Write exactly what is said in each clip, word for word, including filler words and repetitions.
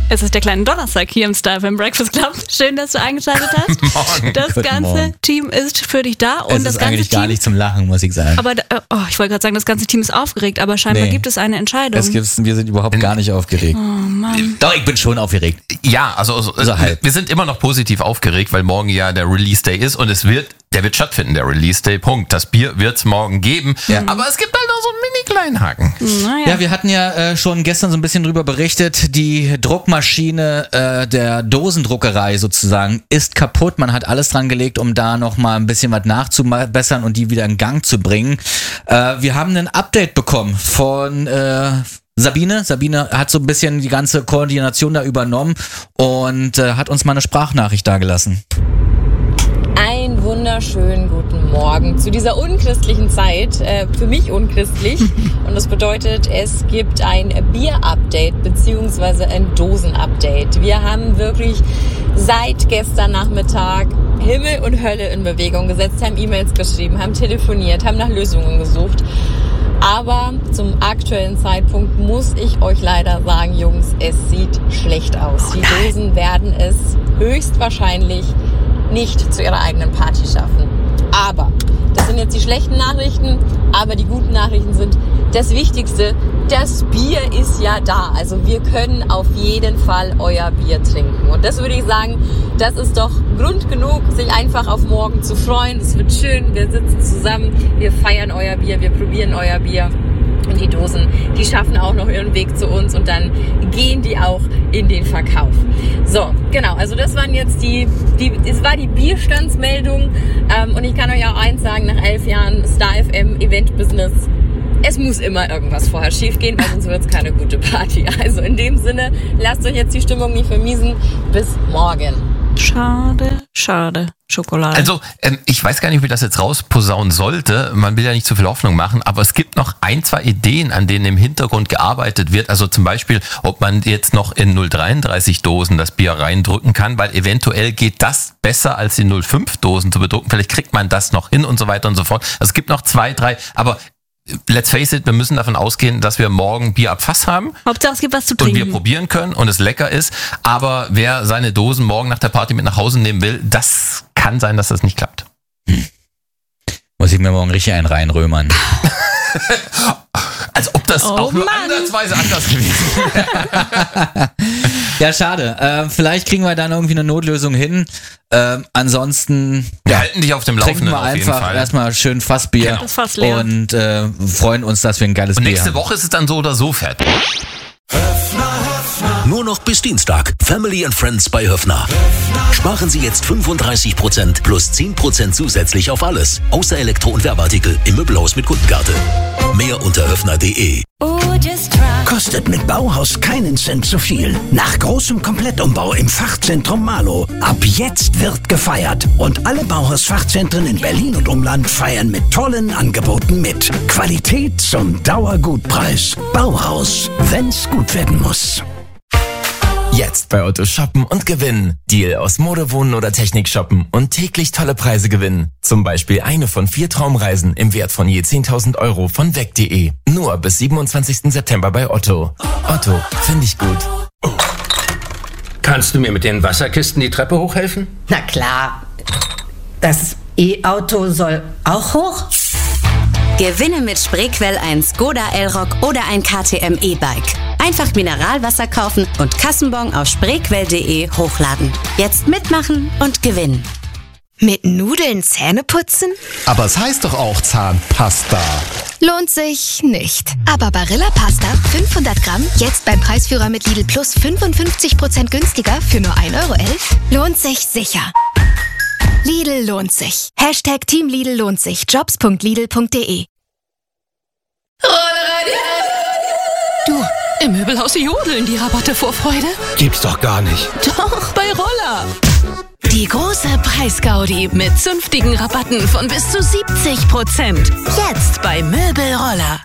Es ist der kleine Donnerstag hier im Star F M Breakfast Club. Schön, dass du eingeschaltet hast. Morgen. Das Guten ganze Morgen. Team ist für dich da. Und es das ist ganze eigentlich Team, gar nicht zum Lachen, muss ich sagen. Aber, oh, ich wollte gerade sagen, das ganze Team ist aufgeregt, aber scheinbar Nee. gibt es eine Entscheidung. Es gibt's, wir sind überhaupt gar nicht aufgeregt. Oh Mann. Doch, ich bin schon aufgeregt. Ja, also, also So halb. wir sind immer noch positiv aufgeregt, weil morgen ja der Release Day ist und es wird, der wird stattfinden, der Release Day, Punkt. Das Bier wird's morgen geben, Ja. aber es gibt halt noch so einen mini kleinen Haken. Naja. Ja, wir hatten ja äh, schon gestern so ein bisschen drüber berichtet, die Druckmaschine äh, der Dosendruckerei sozusagen ist kaputt. Man hat alles dran gelegt, um da nochmal ein bisschen was nachzubessern und die wieder in Gang zu bringen. Äh, wir haben ein Update bekommen von äh, Sabine. Sabine hat so ein bisschen die ganze Koordination da übernommen und äh, hat uns mal eine Sprachnachricht dagelassen. Einen wunderschönen guten Morgen zu dieser unchristlichen Zeit, äh, für mich unchristlich. Und das bedeutet, es gibt ein Bier-Update beziehungsweise ein Dosen-Update. Wir haben wirklich seit gestern Nachmittag Himmel und Hölle in Bewegung gesetzt, haben E-Mails geschrieben, haben telefoniert, haben nach Lösungen gesucht. Aber zum aktuellen Zeitpunkt muss ich euch leider sagen, Jungs, es sieht schlecht aus. Die Dosen werden es höchstwahrscheinlich nicht zu ihrer eigenen Party schaffen. Aber, das sind jetzt die schlechten Nachrichten, aber die guten Nachrichten sind, das Wichtigste, das Bier ist ja da. Also wir können auf jeden Fall euer Bier trinken. Und das würde ich sagen, das ist doch Grund genug, sich einfach auf morgen zu freuen. Es wird schön, wir sitzen zusammen, wir feiern euer Bier, wir probieren euer Bier. Und die Dosen, die schaffen auch noch ihren Weg zu uns und dann gehen die auch in den Verkauf. So, genau, also das waren jetzt die, die es war die Bierstandsmeldung. Ähm, und ich kann euch auch eins sagen, nach elf Jahren Star F M Event Business, es muss immer irgendwas vorher schief gehen, weil sonst wird es keine gute Party. Also in dem Sinne, lasst euch jetzt die Stimmung nicht vermiesen. Bis morgen. Schade, schade. Schokolade. Also, ähm, ich weiß gar nicht, wie das jetzt rausposaunen sollte. Man will ja nicht zu viel Hoffnung machen, aber es gibt noch ein, zwei Ideen, an denen im Hintergrund gearbeitet wird. Also zum Beispiel, ob man jetzt noch in null dreiunddreißig Dosen das Bier reindrücken kann, weil eventuell geht das besser als die null fünf Dosen zu bedrucken. Vielleicht kriegt man das noch hin und so weiter und so fort. Also es gibt noch zwei, drei, aber let's face it, wir müssen davon ausgehen, dass wir morgen Bier ab Fass haben. Hauptsache es gibt was zu Und trinken. wir probieren können und es lecker ist. Aber wer seine Dosen morgen nach der Party mit nach Hause nehmen will, das kann sein, dass das nicht klappt. Muss ich mir morgen richtig einen reinrömern. Als ob das Oh auch nur Mann. ansatzweise anders gewesen wäre. Ja, schade. Äh, vielleicht kriegen wir dann irgendwie eine Notlösung hin. Äh, ansonsten Wir halten dich auf dem trinken Laufenden wir auf jeden einfach Fall. erstmal schön Fassbier Genau. Das Fass leer. und äh, freuen uns, dass wir ein geiles Und Bier nächste haben. Woche ist es dann so oder so fertig. Nur noch bis Dienstag. Family and Friends bei Höffner. Sparen Sie jetzt fünfunddreißig Prozent plus zehn Prozent zusätzlich auf alles. Außer Elektro- und Werbeartikel im Möbelhaus mit Kundenkarte. Mehr unter höffner punkt de. Kostet mit Bauhaus keinen Cent zu viel. Nach großem Komplettumbau im Fachzentrum Marlow. Ab jetzt wird gefeiert. Und alle Bauhaus-Fachzentren in Berlin und Umland feiern mit tollen Angeboten mit. Qualität zum Dauergutpreis. Bauhaus, wenn's gut werden muss. Jetzt bei Otto shoppen und gewinnen. Deal aus Mode, Wohnen oder Technik shoppen und täglich tolle Preise gewinnen. Zum Beispiel eine von vier Traumreisen im Wert von je zehntausend Euro von weg punkt de. Nur bis siebenundzwanzigsten September bei Otto. Otto, finde ich gut. Kannst du mir mit den Wasserkisten die Treppe hochhelfen? Na klar. Das E-Auto soll auch hoch? Gewinne mit Spreequell ein Skoda Elrock oder ein K T M E-Bike. Einfach Mineralwasser kaufen und Kassenbon auf spreequell punkt de hochladen. Jetzt mitmachen und gewinnen. Mit Nudeln Zähne putzen? Aber es heißt doch auch Zahnpasta. Lohnt sich nicht. Aber Barilla Pasta fünfhundert Gramm jetzt beim Preisführer mit Lidl Plus fünfundfünfzig Prozent günstiger für nur ein Euro elf lohnt sich sicher. Lidl lohnt sich. Hashtag Team Lidl lohnt sich. jobs punkt lidl punkt de. Du, im Möbelhaus jodeln die Rabatte vor Freude. Gibt's doch gar nicht. Doch, bei Roller. Die große Preisgaudi mit zünftigen Rabatten von bis zu siebzig Prozent. Jetzt bei Möbelroller.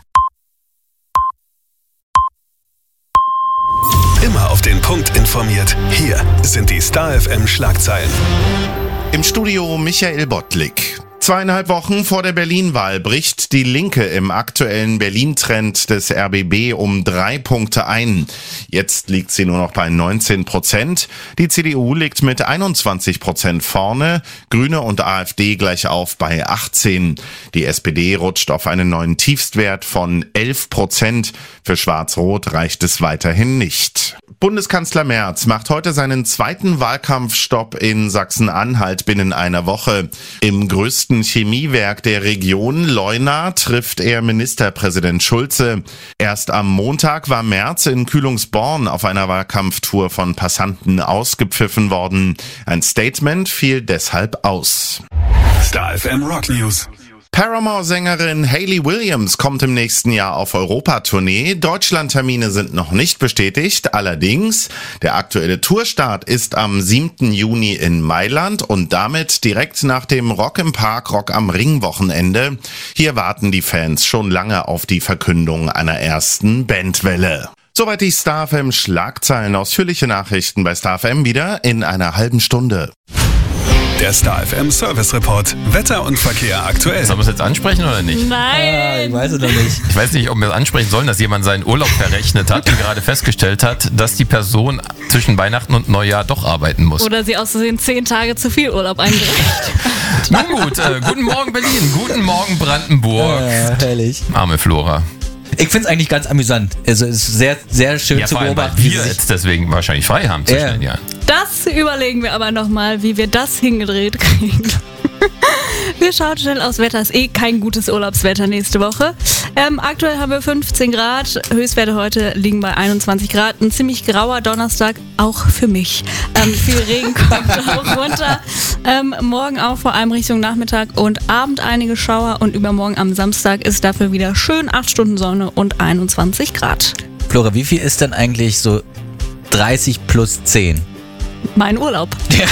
Immer auf den Punkt informiert. Hier sind die Star F M Schlagzeilen. Im Studio Michael Bottlik. Zweieinhalb Wochen vor der Berlin-Wahl bricht die Linke im aktuellen Berlin-Trend des R B B um drei Punkte ein. Jetzt liegt sie nur noch bei neunzehn Prozent. Die C D U liegt mit einundzwanzig Prozent vorne, Grüne und AfD gleich auf bei achtzehn. Die S P D rutscht auf einen neuen Tiefstwert von elf Prozent. Für Schwarz-Rot reicht es weiterhin nicht. Bundeskanzler Merz macht heute seinen zweiten Wahlkampfstopp in Sachsen-Anhalt binnen einer Woche. Im größten Chemiewerk der Region, Leuna, trifft er Ministerpräsident Schulze. Erst am Montag war Merz in Kühlungsborn auf einer Wahlkampftour von Passanten ausgepfiffen worden. Ein Statement fiel deshalb aus. Star F M Rock News. Paramore-Sängerin Hayley Williams kommt im nächsten Jahr auf Europatournee. Deutschlandtermine sind noch nicht bestätigt. Allerdings, der aktuelle Tourstart ist am siebten Juni in Mailand und damit direkt nach dem Rock im Park, Rock am Ring Wochenende. Hier warten die Fans schon lange auf die Verkündung einer ersten Bandwelle. Soweit die Star F M Schlagzeilen. Ausführliche Nachrichten bei Star F M wieder in einer halben Stunde. Der Star F M Service Report. Wetter und Verkehr aktuell. Sollen wir es jetzt ansprechen oder nicht? Nein. Ah, ich weiß es noch nicht. Ich weiß nicht, ob wir es ansprechen sollen, dass jemand seinen Urlaub verrechnet hat und gerade festgestellt hat, dass die Person zwischen Weihnachten und Neujahr doch arbeiten muss. Oder sie aus Versehen zehn Tage zu viel Urlaub eingereicht. Nun gut, äh, guten Morgen Berlin, guten Morgen Brandenburg. Ja, herrlich. Arme Flora. Ich finde es eigentlich ganz amüsant. Also es ist sehr, sehr schön Ja, zu vor allem, weil beobachten. wie wir sie jetzt deswegen wahrscheinlich frei haben zwischen Ja. den Jahren. Das überlegen wir aber nochmal, wie wir das hingedreht kriegen. Wir schauen schnell aufs Wetter. Ist eh kein gutes Urlaubswetter nächste Woche. Ähm, aktuell haben wir fünfzehn Grad. Höchstwerte heute liegen bei einundzwanzig Grad. Ein ziemlich grauer Donnerstag, auch für mich. Ähm, viel Regen kommt auch runter. Ähm, morgen auch vor allem Richtung Nachmittag und Abend einige Schauer. Und übermorgen am Samstag ist dafür wieder schön acht Stunden Sonne und einundzwanzig Grad. Flora, wie viel ist denn eigentlich so dreißig plus zehn? Mein Urlaub. Ja.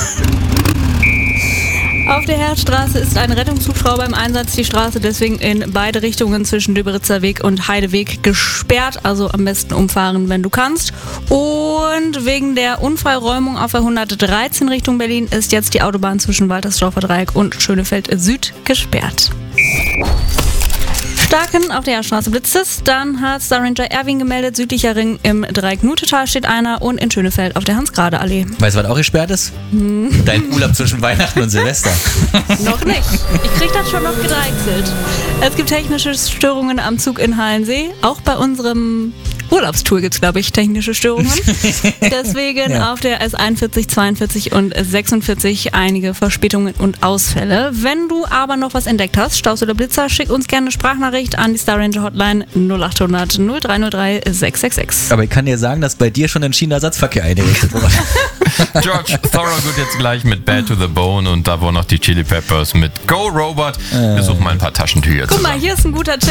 Auf der Herzstraße ist ein Rettungshubschrauber im Einsatz. Die Straße deswegen in beide Richtungen zwischen Döberitzer Weg und Heideweg gesperrt. Also am besten umfahren, wenn du kannst. Und wegen der Unfallräumung auf der hundertdreizehn Richtung Berlin ist jetzt die Autobahn zwischen Waltersdorfer Dreieck und Schönefeld Süd gesperrt. Starken auf der Herzstraße blitzt es. Dann hat Star Ranger Erwin gemeldet, südlicher Ring im Dreieck-Nutetal steht einer und in Schönefeld auf der Hans-Grade-Allee. Weißt du, was auch gesperrt ist? Hm. Dein Urlaub zwischen Weihnachten und Silvester. Noch nicht. Ich krieg das schon noch gedeichselt. Es gibt technische Störungen am Zug in Halensee. Auch bei unserem Urlaubstour gibt es, glaube ich, technische Störungen. Deswegen ja. Auf der S einundvierzig, zweiundvierzig und sechsundvierzig einige Verspätungen und Ausfälle. Wenn du aber noch was entdeckt hast, Staus oder Blitzer, schick uns gerne eine Sprachnachricht an die Star Ranger Hotline null acht hundert null drei null drei sechs sechs sechs. Aber ich kann dir sagen, dass bei dir schon ein Schienenersatzverkehr eingerichtet wurde. George Thorogood jetzt gleich mit Bad to the Bone und da wo noch die Chili Peppers mit Go Robot. Wir suchen mal ein paar Taschentücher Guck zusammen. mal, hier ist ein guter Tipp.